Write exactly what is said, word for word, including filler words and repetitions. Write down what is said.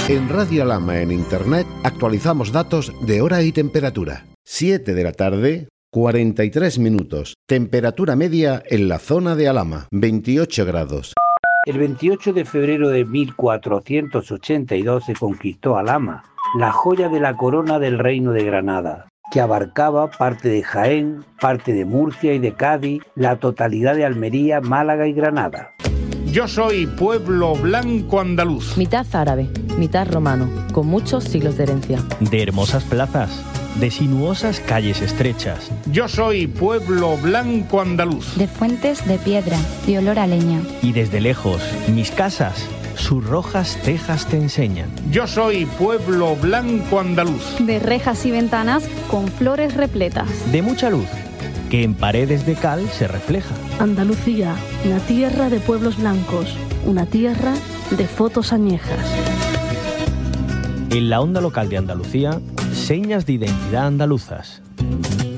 En Radio Alhama en Internet actualizamos datos de hora y temperatura. siete de la tarde, cuarenta y tres minutos. Temperatura media en la zona de Alhama, veintiocho grados. El veintiocho de febrero de mil cuatrocientos ochenta y dos se conquistó Alhama, la joya de la corona del Reino de Granada, que abarcaba parte de Jaén, parte de Murcia y de Cádiz, la totalidad de Almería, Málaga y Granada. Yo soy pueblo blanco andaluz. Mitad árabe, mitad romano, con muchos siglos de herencia. De hermosas plazas, de sinuosas calles estrechas. Yo soy pueblo blanco andaluz. De fuentes de piedra, de olor a leña. Y desde lejos, mis casas, sus rojas tejas te enseñan. Yo soy pueblo blanco andaluz. De rejas y ventanas con flores repletas. De mucha luz, que en paredes de cal se refleja. Andalucía, una tierra de pueblos blancos, una tierra de fotos añejas. En la onda local de Andalucía, señas de identidad andaluzas.